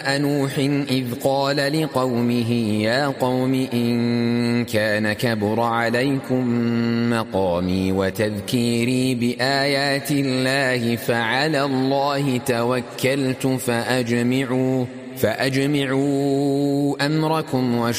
نوح إذ قال لقومه يا قوم إن كان كبر عليكم مقامي وتذكيري بآيات الله فعلى الله توكلت فأجمعوا أمركم